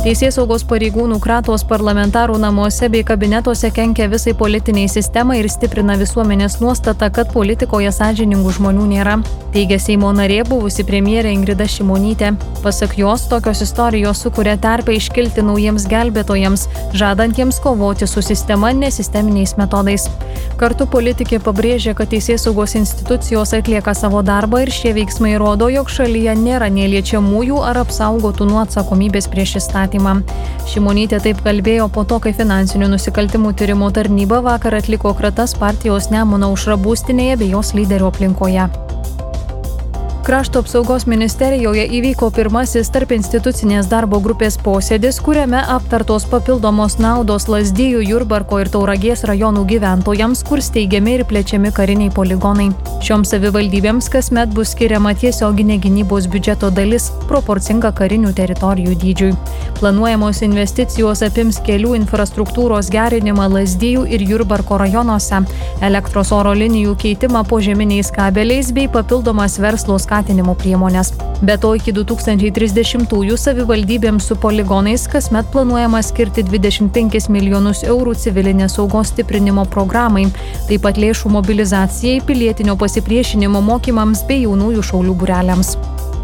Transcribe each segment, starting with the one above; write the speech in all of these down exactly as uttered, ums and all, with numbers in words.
Teisėsaugos pareigūnų kratos parlamentarų namuose bei kabinetuose kenkia visai politiniai sistemai ir stiprina visuomenės nuostatą, kad politikoje sąžiningų žmonių nėra, teigia Seimo narė buvusi premjerė Ingrida Šimonytė. Pasak jos, tokios istorijos sukuria terpę iškilti naujiems gelbėtojams, žadantiems kovoti su sistema nesisteminiais metodais. Kartu politikė pabrėžė, kad teisėsaugos institucijos atlieka savo darbą ir šie veiksmai rodo, jog šalyje nėra neliečiamųjų ar apsaugotų nuo atsakomybės prieš įstatymą. Šimonytė taip kalbėjo po to, kai finansinių nusikaltimų tyrimo tarnyba vakar atliko kratas partijos Nemuno aušra būstinėje bei jos lyderio aplinkoje. Krašto apsaugos ministerijoje įvyko pirmasis tarp institucinės darbo grupės posėdis, kuriame aptartos papildomos naudos Lazdijų, Jurbarko ir Tauragės rajonų gyventojams, kur steigiami ir plečiami kariniai poligonai. Šioms savivaldybėms kasmet bus skiriama tiesioginė gynybos biudžeto dalis, proporcinga karinių teritorijų dydžiui. Planuojamos investicijos apims kelių infrastruktūros gerinimą Lazdijų ir Jurbarko rajonuose, elektros oro linijų keitimą požeminiais kabeliais bei papildomas verslo skatinimo priemonės. Be to, iki du tūkstančiai trisdešimtųjų savivaldybėms su poligonais kasmet planuojama skirti dvidešimt penkis milijonus eurų civilinės saugos stiprinimo programai, taip pat lėšų mobilizacijai, pilietinio pasipriešinimo mokymams bei jaunųjų šaulių būreliams.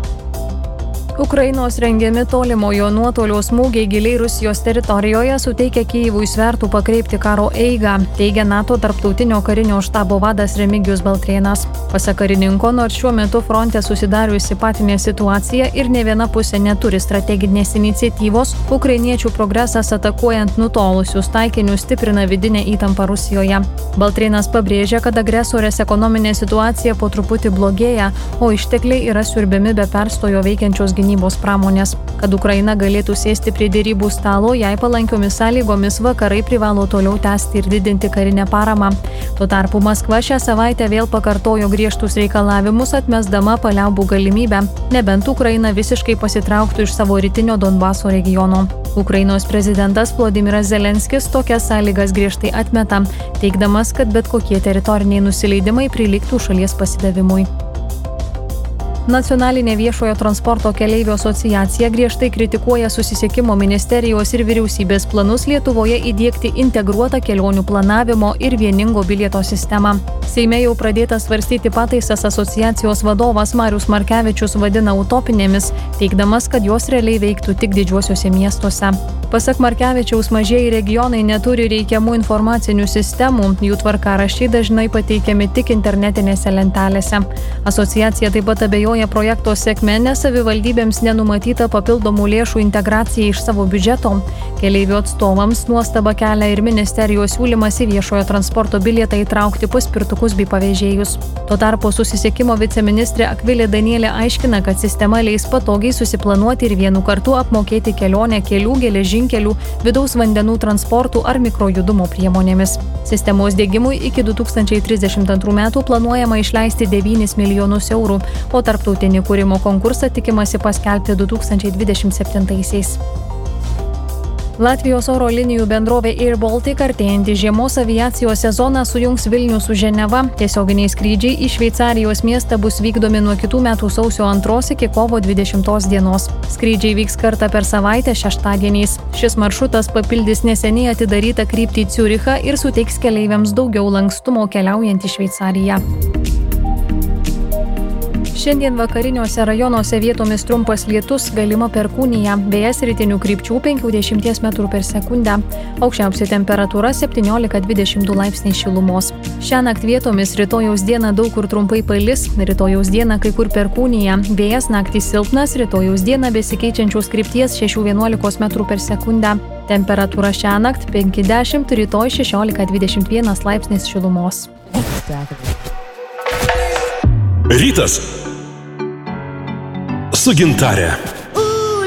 Ukrainos rengiami tolimojo nuotolio smūgiai giliai Rusijos teritorijoje suteikia Kyjivui svertų pakreipti karo eigą, teigia NATO tarptautinio karinio štabo vadas Remigijus Baltrėnas. Pasak karininko, nors šiuo metu fronte susidariusi patinė situacija ir ne viena pusė neturi strateginės iniciatyvos, ukrainiečių progresas atakuojant nutolusius taikinius stiprina vidinę įtampą Rusijoje. Baltrėnas pabrėžia, kad agresorės ekonominė situacija po truputį blogėja, o ištekliai yra siurbiami be perstojo veikiančios gynybos pramonės. Kad Ukraina galėtų sėsti prie derybų stalo, jai palankiomis sąlygomis vakarai privalo toliau tęsti ir didinti karinę paramą. Tuo tarpu Maskva šią savaitę vėl pakartojo griežtus reikalavimus, atmesdama paliaubų galimybę, nebent Ukraina visiškai pasitrauktų iš savo rytinio Donbaso regiono. Ukrainos prezidentas Volodymyras Zelenskis tokias sąlygas griežtai atmeta, teigdamas, kad bet kokie teritoriniai nusileidimai prilygtų šalies pasidavimui. Nacionalinė viešojo transporto keleivių asociacija griežtai kritikuoja susisiekimo ministerijos ir vyriausybės planus Lietuvoje įdiegti integruotą kelionių planavimo ir vieningo bilieto sistemą. Seime jau pradėtas svarstyti pataisas asociacijos vadovas Marius Markevičius vadina utopinėmis, teigdamas, kad jos realiai veiktų tik didžiuosiuose miestuose. Pasak Markevičiaus, mažieji regionai neturi reikiamų informacinių sistemų, jų tvarkaraščiai dažnai pateikiami tik internetinėse lentelėse. Asociacija taip pat abejoja projekto sėkme, nes savivaldybėms nenumatyta papildomų lėšų integracijai iš savo biudžeto. Keleivių atstovams nuostaba kelia ir ministerijos siūlymas į viešojo transporto bilietą įtraukti paspirtukus bei pavėžėjus. Tuo tarpu susisiekimo viceministrė Akvilė Danielė aiškina, kad sistema leis patogiai susiplanuoti ir vienu kartu apmokėti kelionę kelių, geležinkelių, vidaus vandenų transportų ar mikrojudumo priemonėmis. Sistemos diegimui iki du tūkstančiai trisdešimt antrų metų planuojama išleisti devynis milijonus eurų, o tarptautinį kūrimo konkursą tikimasi paskelbti du tūkstančiai dvidešimt septintaisiais. Latvijos oro linijų bendrovė Air Baltic artėjantį žiemos aviacijos sezoną sujungs Vilnių su Ženeva. Tiesioginiai skrydžiai į Šveicarijos miestą bus vykdomi nuo kitų metų sausio antros iki kovo dvidešimtos dienos. Skrydžiai vyks kartą per savaitę šeštadieniais. Šis maršrutas papildys neseniai atidarytą kryptį į Ciurichą ir suteiks keleiviams daugiau lankstumo keliaujant į Šveicariją. Šiandien vakariniuose rajonuose vietomis trumpas lietus, galima perkūnija, vėjas rytinių krypčių penkiasdešimt metrų per sekundę. Aukščiausia temperatūra septyniolika dvidešimt du laipsniai šilumos. Šiąnakt vietomis rytojaus dieną daug kur trumpai palis, rytojaus dieną kai kur perkūnija, vėjas naktį silpnas, rytojaus dieną besikeičiančios krypties šeši vienuolika metrų per sekundę. Temperatūra šiąnakt penki dešimt, rytoj šešiolika dvidešimt vienas laipsnis šilumos. Rytas su Gintare.